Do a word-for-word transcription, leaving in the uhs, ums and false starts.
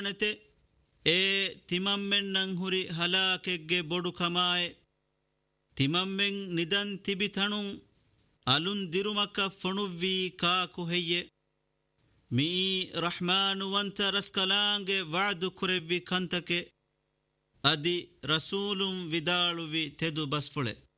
ನತೆ ಏ ತಿಮಮ್ಮೆನ್ನಂ ಹುರಿ ಹಲಾಕೆಗ್ಗೆ ಬೊಡು ಕಮಾಯೆ ತಿಮಮ್ಮೆಂ ನಿದನ್ ತಿಬಿತಣುಂ ಅಲುನ್ ದಿರುಮಕ ಫಣುವ್ವಿ cock ಹೆಯ್ಯೆ me ರಹ್ಮಾನುವಂತ ರಸ್ಕಲಾಂಗೆ ವಾದು ಕುರೆವ್ವಿ ಕಂತಕೆ ಅದಿ ರಸೂಲುಂ ವಿದಾಳುವಿ ತೆದು ಬಸ್ಫುಳೆ.